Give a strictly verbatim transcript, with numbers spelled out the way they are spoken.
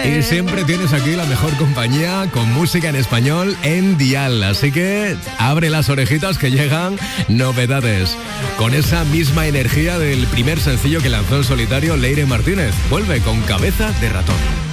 Y siempre tienes aquí la mejor compañía con música en español en Dial. Así que abre las orejitas que llegan novedades. Con esa misma energía del primer sencillo que lanzó en solitario Leire Martínez. Vuelve con Cabeza de Ratón.